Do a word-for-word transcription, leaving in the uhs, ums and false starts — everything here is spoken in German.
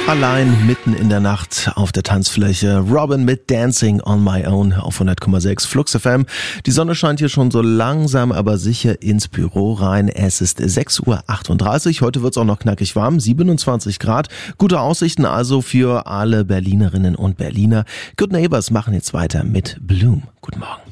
Allein mitten in der Nacht auf der Tanzfläche. Robin mit Dancing on My Own auf hundert Komma sechs Flux F M. Die Sonne scheint hier schon so langsam, aber sicher ins Büro rein. Es ist sechs Uhr achtunddreißig. Heute wird's auch noch knackig warm, siebenundzwanzig Grad. Gute Aussichten also für alle Berlinerinnen und Berliner. Good Neighbors machen jetzt weiter mit Bloom. Guten Morgen.